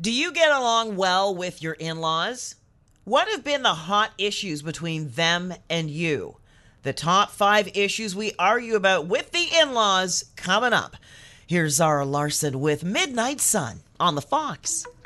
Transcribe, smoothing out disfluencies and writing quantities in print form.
Do you get along well with your in-laws? What have been the hot issues between them and you? The top 5 issues we argue about with the in-laws coming up. Here's Zara Larson with Midnight Sun on the Fox.